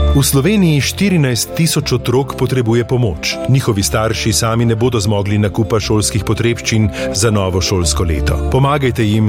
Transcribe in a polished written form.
V Sloveniji 14 tisoč otrok potrebuje pomoč. Njihovi starši sami ne bodo zmogli nakupa šolskih potrebščin za novo šolsko leto. Pomagajte jim